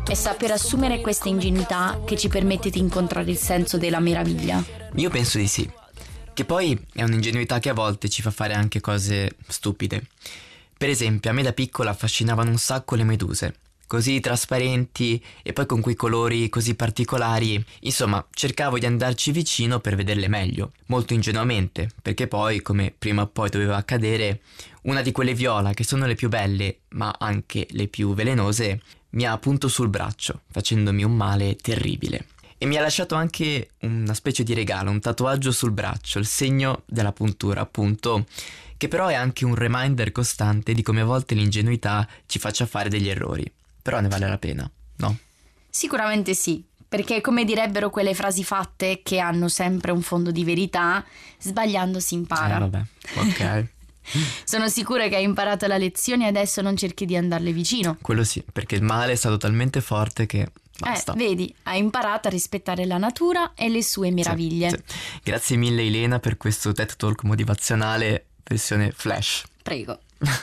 È saper assumere questa ingenuità che ci permette di incontrare il senso della meraviglia. Io penso di sì. Che poi è un'ingenuità che a volte ci fa fare anche cose stupide. Per esempio, a me da piccola affascinavano un sacco le meduse. Così trasparenti e poi con quei colori così particolari. Insomma, cercavo di andarci vicino per vederle meglio, molto ingenuamente, perché poi, come prima o poi doveva accadere, una di quelle viola che sono le più belle, ma anche le più velenose, mi ha punto sul braccio, facendomi un male terribile. E mi ha lasciato anche una specie di regalo, un tatuaggio sul braccio, il segno della puntura, appunto, che però è anche un reminder costante di come a volte l'ingenuità ci faccia fare degli errori. Però ne vale la pena, no? Sicuramente sì, perché come direbbero quelle frasi fatte che hanno sempre un fondo di verità, sbagliando si impara. Vabbè, ok. Sono sicura che hai imparato la lezione e adesso non cerchi di andarle vicino. Quello sì, perché il male è stato talmente forte che basta. Vedi, hai imparato a rispettare la natura e le sue meraviglie. Sì. Grazie mille Elena per questo TED Talk motivazionale versione flash. Prego.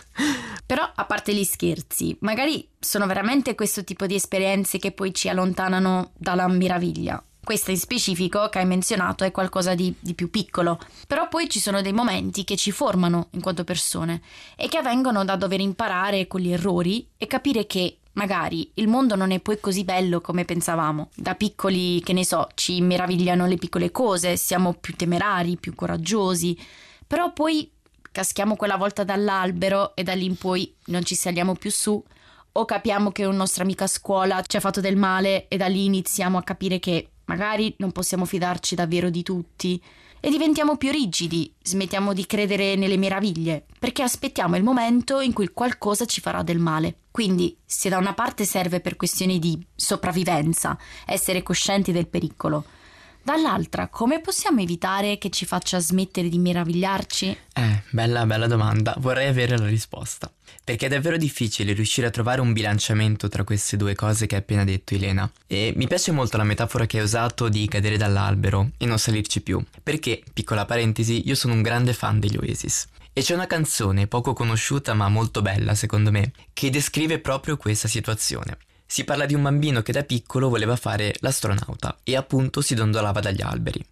Però, a parte gli scherzi, magari sono veramente questo tipo di esperienze che poi ci allontanano dalla meraviglia. Questa in specifico che hai menzionato è qualcosa di più piccolo, però poi ci sono dei momenti che ci formano in quanto persone e che avvengono da dover imparare con gli errori e capire che magari il mondo non è poi così bello come pensavamo. Da piccoli, che ne so, ci meravigliano le piccole cose, siamo più temerari, più coraggiosi, però poi caschiamo quella volta dall'albero e da lì in poi non ci saliamo più su, o capiamo che un nostro amico a scuola ci ha fatto del male e da lì iniziamo a capire che magari non possiamo fidarci davvero di tutti e diventiamo più rigidi, smettiamo di credere nelle meraviglie perché aspettiamo il momento in cui qualcosa ci farà del male. Quindi, se da una parte serve per questioni di sopravvivenza, essere coscienti del pericolo, dall'altra, come possiamo evitare che ci faccia smettere di meravigliarci? Bella domanda. Vorrei avere la risposta. Perché è davvero difficile riuscire a trovare un bilanciamento tra queste due cose che hai appena detto, Elena. E mi piace molto la metafora che hai usato di cadere dall'albero e non salirci più. Perché, piccola parentesi, io sono un grande fan degli Oasis. E c'è una canzone poco conosciuta ma molto bella, secondo me, che descrive proprio questa situazione. Si parla di un bambino che da piccolo voleva fare l'astronauta e appunto si dondolava dagli alberi.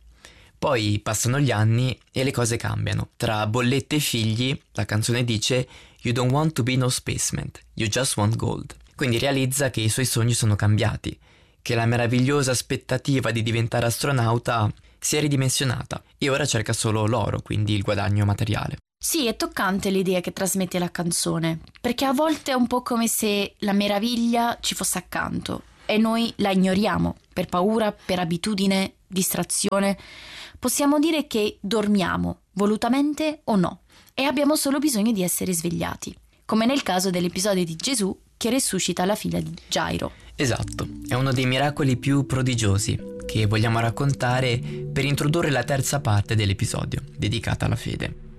Poi passano gli anni e le cose cambiano. Tra bollette e figli, la canzone dice "You don't want to be no spaceman, you just want gold". Quindi realizza che i suoi sogni sono cambiati, che la meravigliosa aspettativa di diventare astronauta si è ridimensionata e ora cerca solo l'oro, quindi il guadagno materiale. Sì, è toccante l'idea che trasmette la canzone, perché a volte è un po' come se la meraviglia ci fosse accanto e noi la ignoriamo per paura, per abitudine, distrazione. Possiamo dire che dormiamo, volutamente o no, e abbiamo solo bisogno di essere svegliati, come nel caso dell'episodio di Gesù che resuscita la figlia di Gairo. Esatto, è uno dei miracoli più prodigiosi che vogliamo raccontare per introdurre la terza parte dell'episodio, dedicata alla fede.